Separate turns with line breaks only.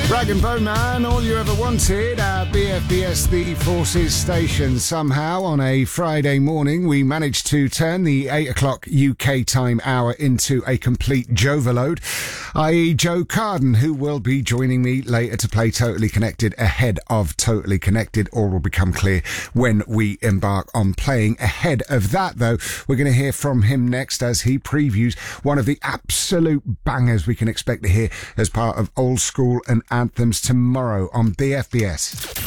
Rag and Bone Man, all you ever wanted at BFBS The Forces station. Somehow, on a Friday morning, we managed to turn the 8 o'clock UK time hour into a complete Joverload, i.e. Joe Carden, who will be joining me later to play Totally Connected ahead of Totally Connected. All will become clear when we embark on playing. Ahead of that, though, we're going to hear from him next as he previews one of the absolute bangers we can expect to hear as part of Old School and Anthems tomorrow on BFBS.